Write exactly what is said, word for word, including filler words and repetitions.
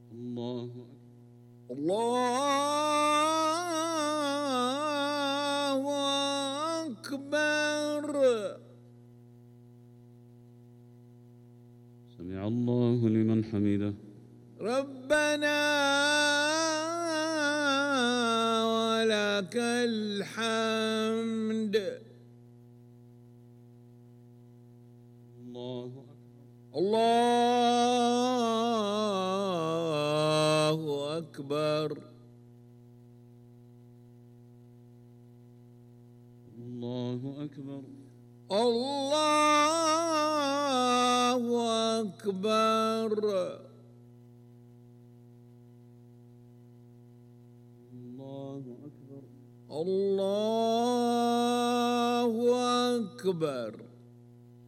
الله الله أكبر. سمع الله لمن حمده. ربنا ولك الحمد. الله أكبر. الله أكبر. الله أكبر. الله أكبر. الله أكبر. الله أكبر.